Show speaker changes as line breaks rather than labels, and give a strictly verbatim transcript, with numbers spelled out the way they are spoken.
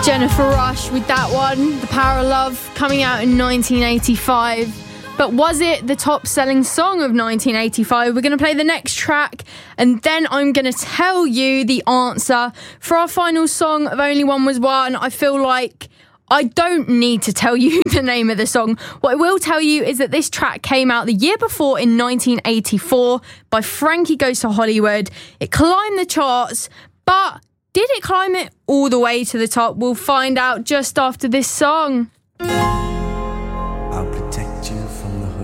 Jennifer Rush with that one, The Power of Love, coming out in nineteen eighty-five. But was it the top selling song of nineteen eighty-five? We're going to play the next track and then I'm going to tell you the answer for our final song of Only One Was One. I feel like I don't need to tell you the name of the song. What I will tell you is that this track came out the year before in nineteen eighty-four by Frankie Goes to Hollywood. It climbed the charts, but did it climb it all the way to the top? We'll find out just after this song.